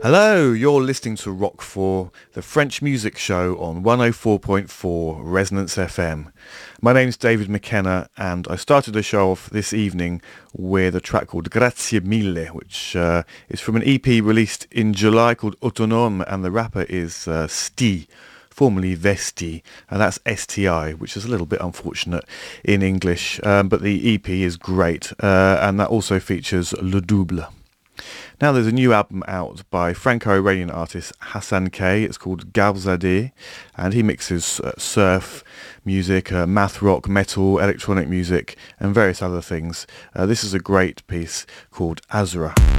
Hello, you're listening to Rock 4, the French music show on 104.4 Resonance FM. My name's David McKenna, and I started the show off this evening with a track called Grazie Mille, which is from an EP released in July called Autonome, and the rapper is Sti, formerly Vesti, and that's STI, which is a little bit unfortunate in English, but the EP is great, and that also features Le Double. Now there's a new album out by Franco-Iranian artist Hassan K. It's called Gavzadeh, and he mixes surf music, math rock, metal, electronic music, and various other things. This is a great piece called Azra.